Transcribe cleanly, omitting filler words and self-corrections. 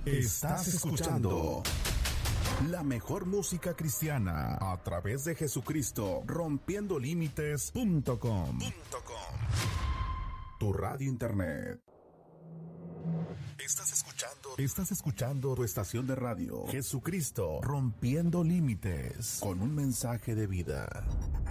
Estás escuchando la mejor música cristiana a través de Jesucristo, rompiendolímites.com. Tu radio internet. Estás escuchando tu estación de radio, Jesucristo, Rompiendo Límites, con un mensaje de vida.